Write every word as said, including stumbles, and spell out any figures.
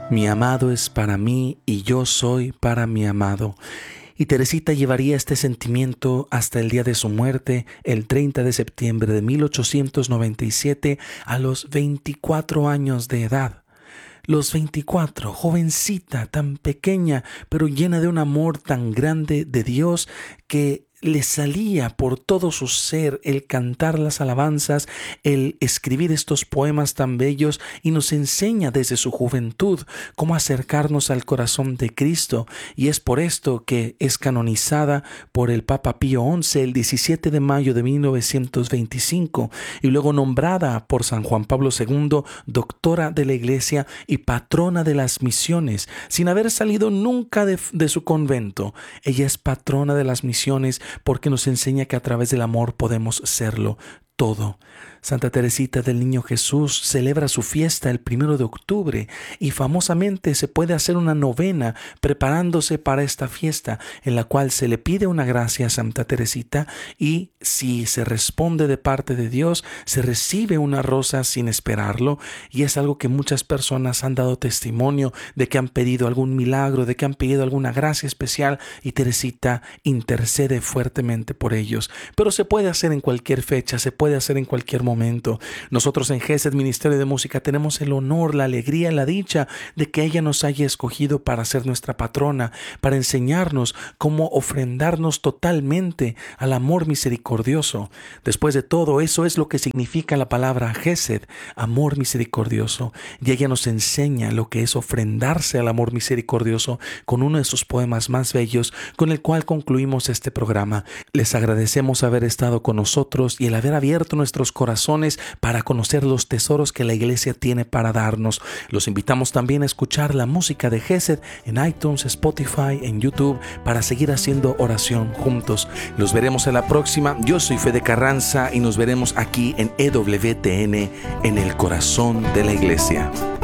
Mi amado es para mí y yo soy para mi amado. Y Teresita llevaría este sentimiento hasta el día de su muerte, el treinta de septiembre de mil ochocientos noventa y siete, a los veinticuatro años de edad. Los veinticuatro, jovencita, tan pequeña, pero llena de un amor tan grande de Dios que le salía por todo su ser el cantar las alabanzas, el escribir estos poemas tan bellos, y nos enseña desde su juventud cómo acercarnos al corazón de Cristo, y es por esto que es canonizada por el Papa Pío once el diecisiete de mayo de mil novecientos veinticinco, y luego nombrada por San Juan Pablo segundo doctora de la Iglesia y patrona de las misiones, sin haber salido nunca de, de su convento. Ella es patrona de las misiones porque nos enseña que a través del amor podemos serlo todo. Santa Teresita del Niño Jesús celebra su fiesta el primero de octubre y famosamente se puede hacer una novena preparándose para esta fiesta, en la cual se le pide una gracia a Santa Teresita, y si se responde de parte de Dios, se recibe una rosa sin esperarlo, y es algo que muchas personas han dado testimonio de que han pedido algún milagro, de que han pedido alguna gracia especial, y Teresita intercede fuertemente por ellos. Pero se puede hacer en cualquier fecha, se puede hacer en cualquier momento. Nosotros en Gesed Ministerio de Música tenemos el honor, la alegría, la dicha de que ella nos haya escogido para ser nuestra patrona, para enseñarnos cómo ofrendarnos totalmente al amor misericordioso. Después de todo, eso es lo que significa la palabra Gesed, amor misericordioso. Y ella nos enseña lo que es ofrendarse al amor misericordioso con uno de sus poemas más bellos, con el cual concluimos este programa. Les agradecemos haber estado con nosotros y el haber abierto nuestros corazones para conocer los tesoros que la Iglesia tiene para darnos. Los invitamos también a escuchar la música de Gesed en iTunes, Spotify, en YouTube, para seguir haciendo oración juntos. Los veremos en la próxima. Yo soy Fede Carranza y nos veremos aquí en E W T N, en el corazón de la Iglesia.